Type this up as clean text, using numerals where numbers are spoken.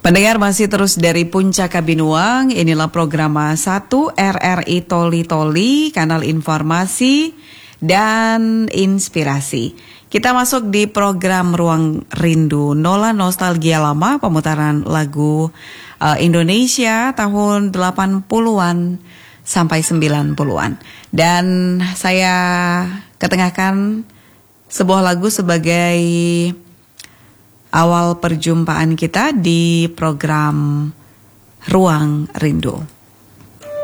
Pendengar masih terus dari Puncak Kabinuang, inilah program 1 RRI Toli Toli, kanal informasi dan inspirasi. Kita masuk di program Ruang Rindu, Nola Nostalgia Lama, pemutaran lagu Indonesia tahun 80-an sampai 90-an. Dan saya ketengahkan sebuah lagu sebagai awal perjumpaan kita di program Ruang Rindu.